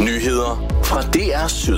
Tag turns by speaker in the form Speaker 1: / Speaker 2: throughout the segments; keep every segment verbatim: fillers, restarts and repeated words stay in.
Speaker 1: Nyheder fra D R Syd.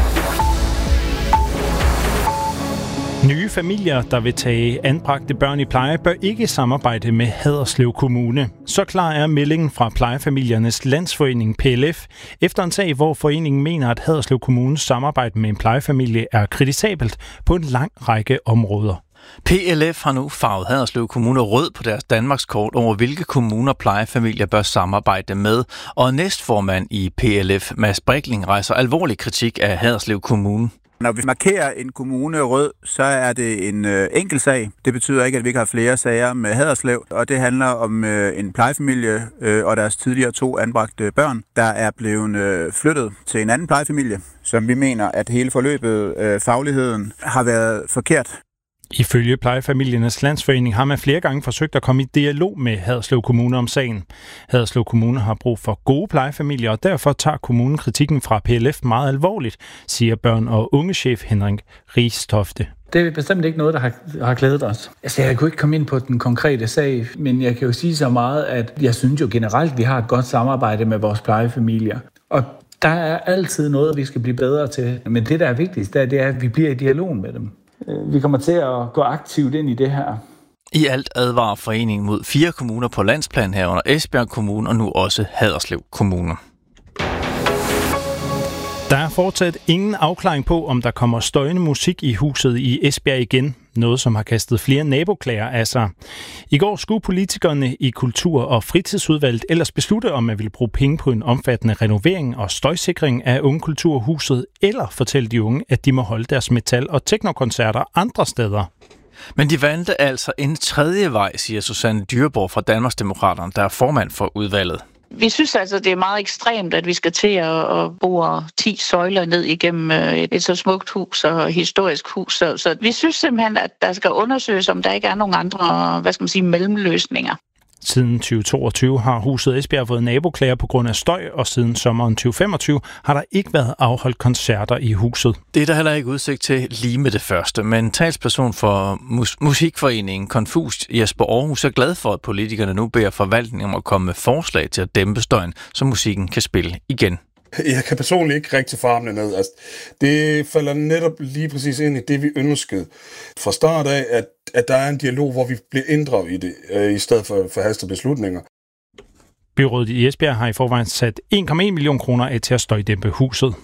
Speaker 2: Nye familier, der vil tage anbragte børn i pleje, bør ikke samarbejde med Haderslev Kommune. Så klar er meldingen fra Plejefamiliernes Landsforening P L F, efter en sag, hvor foreningen mener, at Haderslev Kommunes samarbejde med en plejefamilie er kritisabelt på en lang række områder.
Speaker 3: P L F har nu farvet Haderslev Kommune rød på deres Danmarkskort over, hvilke kommuner plejefamilier bør samarbejde med, og næstformand i P L F, Mads Brikling, rejser alvorlig kritik af Haderslev Kommune.
Speaker 4: Når vi markerer en kommune rød, så er det en øh, enkelt sag. Det betyder ikke, at vi ikke har flere sager med Haderslev, og det handler om øh, en plejefamilie øh, og deres tidligere to anbragte børn, der er blevet øh, flyttet til en anden plejefamilie, som vi mener, at hele forløbet, øh, fagligheden, har været forkert.
Speaker 2: Ifølge Plejefamiliernes Landsforening har man flere gange forsøgt at komme i dialog med Haderslev Kommune om sagen. Haderslev Kommune har brug for gode plejefamilier, og derfor tager kommunen kritikken fra P L F meget alvorligt, siger børn- og ungechef Henrik Rigstofte.
Speaker 5: Det er bestemt ikke noget, der har, har glædet os. Altså, jeg kunne ikke komme ind på den konkrete sag, men jeg kan jo sige så meget, at jeg synes jo generelt, at vi har et godt samarbejde med vores plejefamilier. Og der er altid noget, vi skal blive bedre til. Men det, der er vigtigst, det er, at vi bliver i dialog med dem. Vi kommer til at gå aktivt ind i det her.
Speaker 3: I alt advarer foreningen mod fire kommuner på landsplan herunder Esbjerg Kommune og nu også Haderslev Kommune.
Speaker 2: Der er fortsat ingen afklaring på, om der kommer støjende musik i huset i Esbjerg igen. Noget, som har kastet flere naboklager af sig. I går skulle politikerne i Kultur- og Fritidsudvalget ellers beslutte, om man ville bruge penge på en omfattende renovering og støjsikring af Ungkulturhuset, eller fortælle de unge, at de må holde deres metal- og teknokoncerter andre steder.
Speaker 3: Men de valgte altså en tredje vej, siger Susanne Dyreborg fra Danmarksdemokraterne, der er formand for udvalget.
Speaker 6: Vi synes altså, det er meget ekstremt, at vi skal til at bore ti søjler ned igennem et så smukt hus og historisk hus. Så, så vi synes simpelthen, at der skal undersøges, om der ikke er nogen andre, hvad skal man sige, mellemløsninger.
Speaker 2: Siden tyve toogtyve har huset Esbjerg fået naboklager på grund af støj, og siden sommeren tyve femogtyve har der ikke været afholdt koncerter i huset.
Speaker 3: Det er der heller ikke udsigt til lige med det første, men talsperson for mus- musikforeningen Confus Jesper Aarhus er glad for, at politikerne nu beder forvaltningen om at komme med forslag til at dæmpe støjen, så musikken kan spille igen.
Speaker 7: Jeg kan personligt ikke rigtig få armene ned. Altså, det falder netop lige præcis ind i det, vi ønskede fra start af, at, at der er en dialog, hvor vi bliver inddraget i det, øh, i stedet for, for hastede beslutninger.
Speaker 2: Byrådet i Esbjerg har i forvejen sat en komma en million kroner af til at støjdæmpe huset.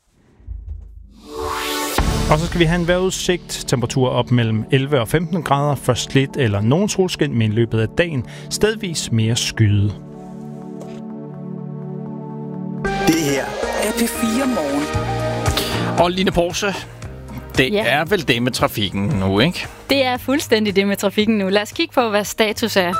Speaker 2: Og så skal vi have en vejrudsigt. Temperatur op mellem elleve og femten grader. Først lidt eller nogen solskin, men i løbet af dagen stedvis mere skyde.
Speaker 1: Det her er P fire Morgen.
Speaker 3: Og Line Porsche, det
Speaker 8: ja.
Speaker 3: er vel det med trafikken nu, ikke?
Speaker 8: Det er fuldstændig det med trafikken nu. Lad os kigge på, hvad status er.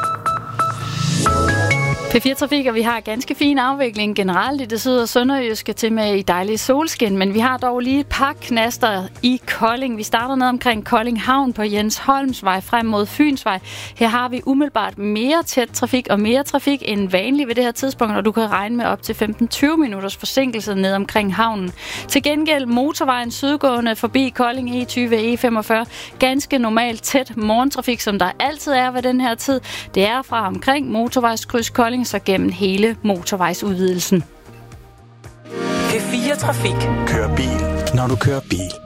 Speaker 8: P fire Trafik, og vi har ganske fin afvikling generelt i det syd- og sønderjyske til med i dejlige solskin, men vi har dog lige et par knaster i Kolding. Vi starter ned omkring Kolding Havn på Jens Holmsvej frem mod Fynsvej. Her har vi umiddelbart mere tæt trafik og mere trafik end vanligt ved det her tidspunkt, og du kan regne med op til femten til tyve minutters forsinkelse ned omkring havnen. Til gengæld motorvejen sydgående forbi Kolding E tyve E femogfyrre. Ganske normalt tæt morgentrafik, som der altid er ved den her tid. Det er fra omkring motorvejskryds Kolding så gennem hele motorvejsudvidelsen.
Speaker 1: P fire Trafik. Kør bil, når du kører bil.